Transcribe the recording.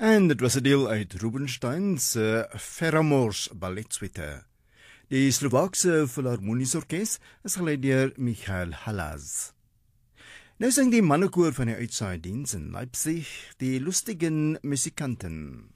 En dit was 'n deel uit Rubinstein se Feramors balletsuite. Die Slowaakse Filharmoniese Orkees is gelei deur Michael Halas. Nou sing die mannekoor van die Uitsaaidiens in Leipzig die Lustigen Musikanten.